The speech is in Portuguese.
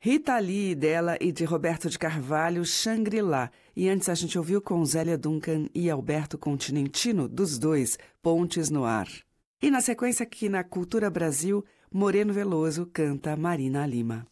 Rita Lee, dela e de Roberto de Carvalho, Shangri-La. E antes a gente ouviu com Zélia Duncan e Alberto Continentino, dos dois, Pontes no Ar. E na sequência aqui na Cultura Brasil, Moreno Veloso canta Marina Lima.